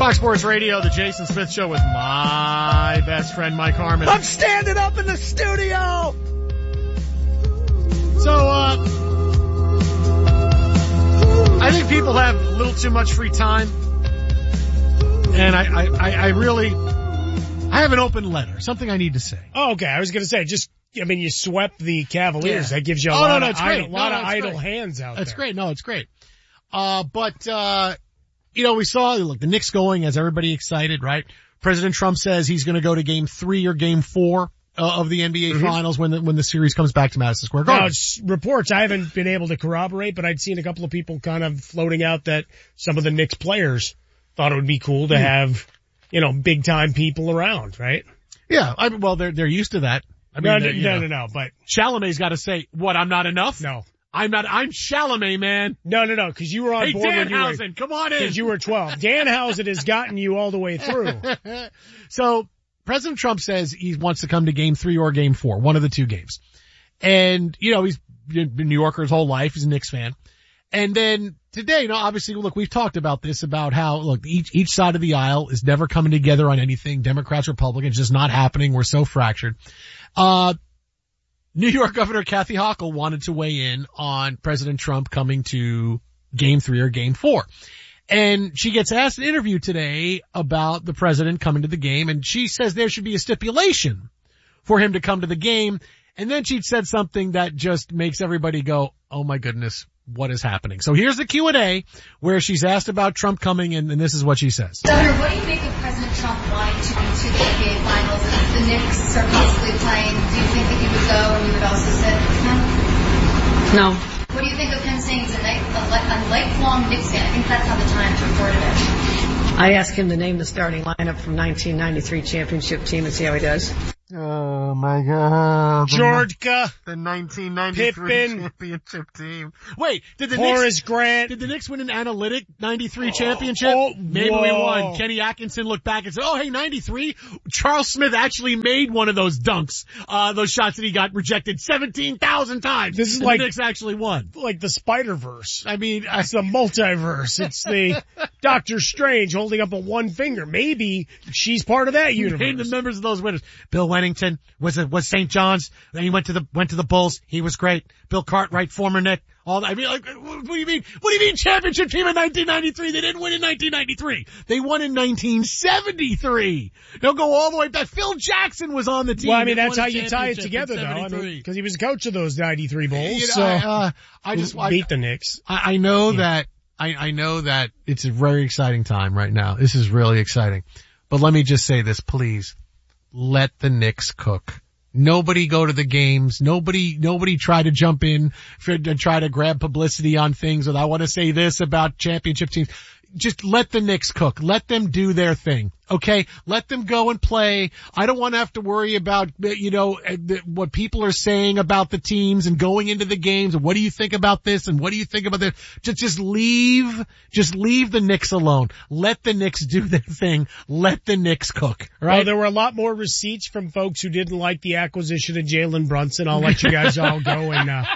Fox Sports Radio, the Jason Smith Show with my best friend, Mike Harmon. I'm standing up in the studio! So, I think people have a little too much free time. And I really have an open letter, something I need to say. Oh, okay. I was going to say, you swept the Cavaliers. Yeah. That gives you a lot of idle hands out there. That's great. No, it's great. We saw, look, the Knicks going, has everybody excited, right? President Trump says he's going to go to game 3 or game 4 of the NBA Finals when the series comes back to Madison Square Garden. Now, it's reports I haven't been able to corroborate, but I'd seen a couple of people kind of floating out that some of the Knicks players thought it would be cool to have, big time people around, right? Yeah. They're used to that. No, but Chalamet's got to say, what, I'm not enough? No. I'm Chalamet, man. No, because you were on board when you were... Danhausen, come on in. Because you were 12. Danhausen has gotten you all the way through. So, President Trump says he wants to come to game 3 or game 4, one of the two games. And, he's been a New Yorker his whole life. He's a Knicks fan. And then today, obviously, look, we've talked about this, about how, look, each side of the aisle is never coming together on anything. Democrats, Republicans, just not happening. We're so fractured. New York Governor Kathy Hochul wanted to weigh in on President Trump coming to game 3 or game 4. And she gets asked an interview today about the president coming to the game, and she says there should be a stipulation for him to come to the game. And then she said something that just makes everybody go, oh my goodness, what is happening? So here's the Q&A where she's asked about Trump coming, and this is what she says. Governor, what do you make of President Trump wanting to go to the NBA Finals? If the Knicks are possibly playing, do you think that he would go and you would also sit with him? No. What do you think of him saying he's a lifelong Knicks fan? I think that's how the Times reported it. I asked him to name the starting lineup from 1993 championship team and see how he does. Oh my God. Georgia. The 1993 Pippen. championship team. Wait, did the Horace Grant. Did the Knicks win an analytic 93 championship? Maybe whoa. we won. Kenny Atkinson looked back and said, oh hey, 93? Charles Smith actually made one of those dunks, those shots that he got rejected 17,000 times. This is and like the Knicks actually won. Like the Spider-Verse. I mean, It's the multiverse. It's the Doctor Strange holding up a one finger. Maybe she's part of that universe. Name the members of those winners. Bill Wennington was St. John's. Then he went to the Bulls. He was great. Bill Cartwright, former Knick. All that. I mean, like, what do you mean? What do you mean championship team in 1993? They didn't win in 1993. They won in 1973. They'll go all the way back. Phil Jackson was on the team. Well, I mean, that's how you tie it together, though. I mean, because he was coach of those 93 Bulls. I beat the Knicks. I know that. I know that it's a very exciting time right now. This is really exciting. But let me just say this, please. Let the Knicks cook. Nobody go to the games. Nobody try to jump in to try to grab publicity on things. I want to say this about championship teams. Just let the Knicks cook. Let them do their thing. Okay? Let them go and play. I don't want to have to worry about, what people are saying about the teams and going into the games. And what do you think about this? And what do you think about that? Just leave the Knicks alone. Let the Knicks do their thing. Let the Knicks cook. Right? Well, there were a lot more receipts from folks who didn't like the acquisition of Jalen Brunson. I'll let you guys all go and,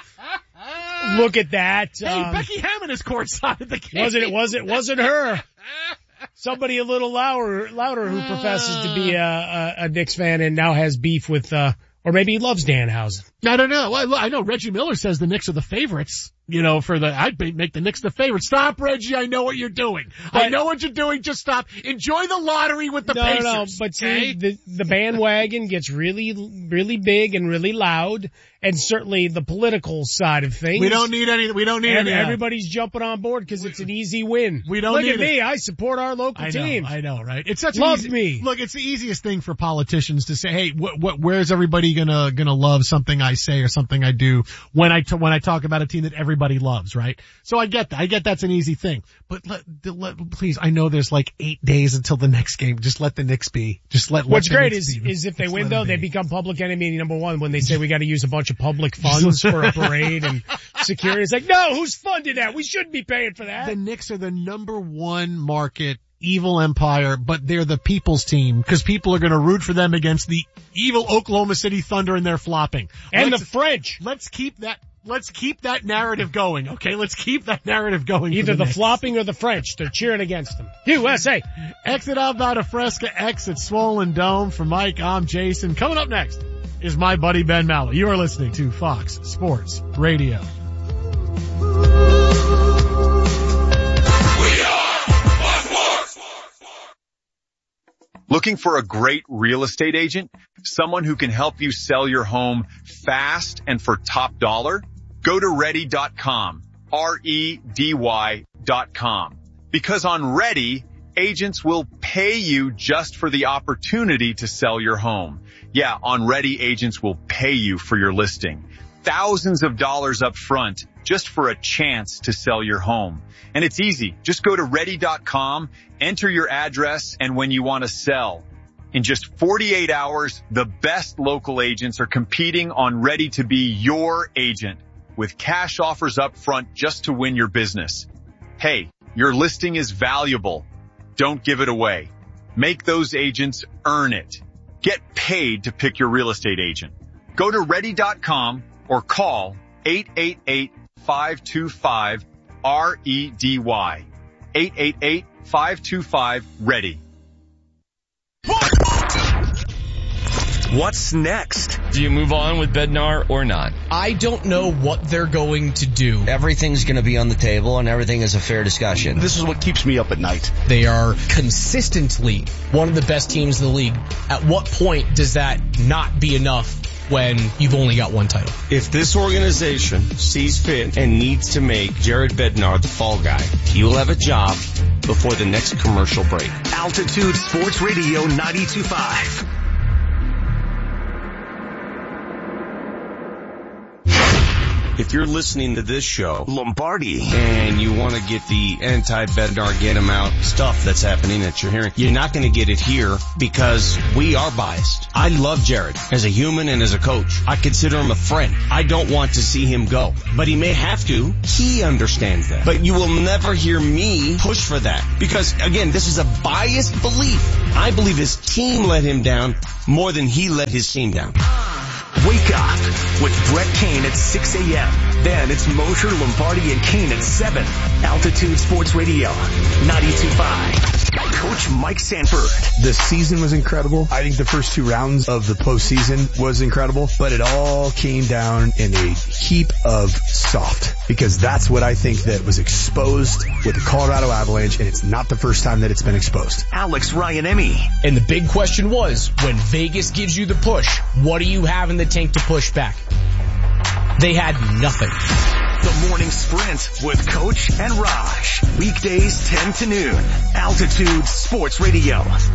look at that. Hey, Becky Hammond is courtside at the game. Wasn't her. Somebody a little louder who professes to be a Knicks fan and now has beef with, or maybe he loves Danhausen. I don't know. Well, I know Reggie Miller says the Knicks are the favorites. I'd make the Knicks the favorite. Stop, Reggie. I know what you're doing. I know what you're doing. Just stop. Enjoy the lottery with the Pacers. No, but see, the bandwagon gets really, really big and really loud. And certainly the political side of things. We don't need any. Everybody's jumping on board because it's an easy win. We don't Look need at me. I support our local teams. I know, right? It's such Love me. Look, it's the easiest thing for politicians to say, hey, where's everybody gonna love something I say or something I do when I talk about a team that everybody loves, right? So I get that. I get that's an easy thing. But please, I know there's like 8 days until the next game. Just let the Knicks be. What's great is if they win though, they become public enemy number one when they say we got to use a bunch of public funds for a parade and security. It's like, no, who's funding that? We shouldn't be paying for that. The Knicks are the number one market evil empire, but they're the people's team because people are going to root for them against the evil Oklahoma City Thunder and they're flopping. And the French. Let's keep that. let's keep that narrative going, okay? Let's keep that narrative going. Either the Knicks. flopping or the French. They're cheering against them. USA. Exit out about a Fresca, exit Swollen Dome. For Mike, I'm Jason. Coming up next is my buddy Ben Mallow. You are listening to Fox Sports Radio. Looking for a great real estate agent? Someone who can help you sell your home fast and for top dollar? Go to ready.com, REDY.com. Because on Ready, agents will pay you just for the opportunity to sell your home. Yeah, on Ready, agents will pay you for your listing. Thousands of dollars up front just for a chance to sell your home. And it's easy. Just go to ready.com, enter your address, and when you want to sell. In just 48 hours, the best local agents are competing on Ready to be your agent with cash offers up front just to win your business. Hey, your listing is valuable. Don't give it away. Make those agents earn it. Get paid to pick your real estate agent. Go to ready.com or call 888-525-REDY. 888-525-READY. What's next? Do you move on with Bednar or not? I don't know what they're going to do. Everything's going to be on the table and everything is a fair discussion. This is what keeps me up at night. They are consistently one of the best teams in the league. At what point does that not be enough when you've only got one title? If this organization sees fit and needs to make Jared Bednar the fall guy, he will have a job before the next commercial break. Altitude Sports Radio 92.5. If you're listening to this show, Lombardi, and you want to get the anti-Bednar, get him out stuff that's happening that you're hearing, you're not going to get it here because we are biased. I love Jared as a human and as a coach. I consider him a friend. I don't want to see him go, but he may have to. He understands that. But you will never hear me push for that because, again, this is a biased belief. I believe his team let him down more than he let his team down. Wake up with Brett Kane at 6 a.m. Then it's Mosher, Lombardi, and Kane at 7. Altitude Sports Radio 92.5. Coach Mike Sanford. The season was incredible. I think the first 2 rounds of the postseason was incredible, but it all came down in a heap of soft because that's what I think that was exposed with the Colorado Avalanche, and it's not the first time that it's been exposed. Alex Ryan-Emmy. And the big question was, when Vegas gives you the push, what do you have in the tank to push back? They had nothing. The Morning Sprint with Coach and Raj. Weekdays 10 to noon. Altitude Sports Radio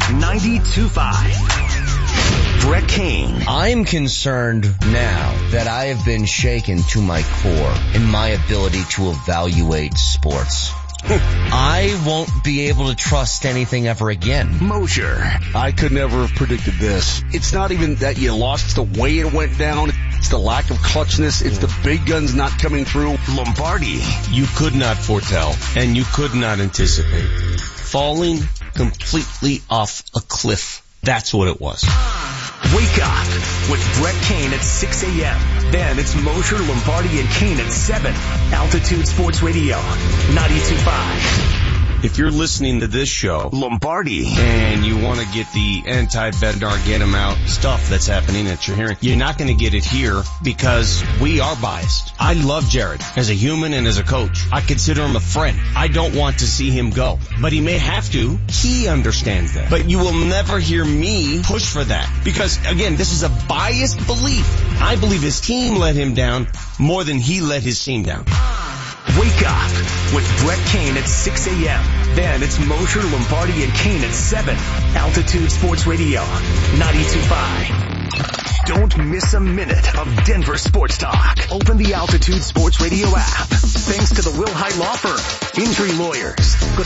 92.5. Brett Kane. I'm concerned now that I have been shaken to my core in my ability to evaluate sports. I won't be able to trust anything ever again. Mosher. I could never have predicted this. It's not even that you lost the way it went down. It's the lack of clutchness. It's the big guns not coming through. Lombardi. You could not foretell and you could not anticipate. Falling completely off a cliff. That's what it was. Wake up with Brett Kane at 6 a.m. Then it's Mosher, Lombardi, and Kane at 7. Altitude Sports Radio 92.5. If you're listening to this show, Lombardi, and you want to get the anti-Bednar, get him out stuff that's happening that you're hearing, you're not going to get it here because we are biased. I love Jared as a human and as a coach. I consider him a friend. I don't want to see him go, but he may have to. He understands that. But you will never hear me push for that because, again, this is a biased belief. I believe his team let him down more than he let his team down. Wake up with Brett Kane at 6 a.m. Then it's Mosher, Lombardi, and Kane at 7. Altitude Sports Radio 92.5. Don't miss a minute of Denver sports talk. Open the Altitude Sports Radio app. Thanks to the Will High Law Firm. Injury lawyers. Go to